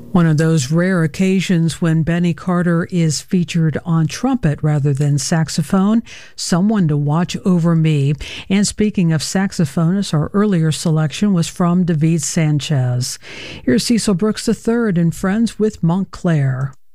One of those rare occasions when Benny Carter is featured on trumpet rather than saxophone, Someone to Watch Over Me. And speaking of saxophonists, our earlier selection was from David Sanchez. Here's Cecil Brooks III and Friends with Montclair.